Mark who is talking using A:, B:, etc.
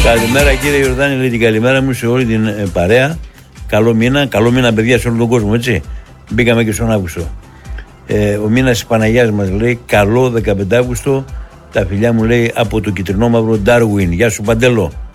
A: Καλημέρα κύριε Ιορδάνη, λέει την καλημέρα μου σε όλη την παρέα. Καλό μήνα παιδιά σε όλο τον κόσμο, έτσι. Μπήκαμε και στον Αύγουστο. Ο μήνας της Παναγιάς μας λέει καλό 15 Αύγουστο. Τα φιλιά μου λέει από το κυτρινό μαύρο Ντάρουιν. Γεια σου Παντέλο.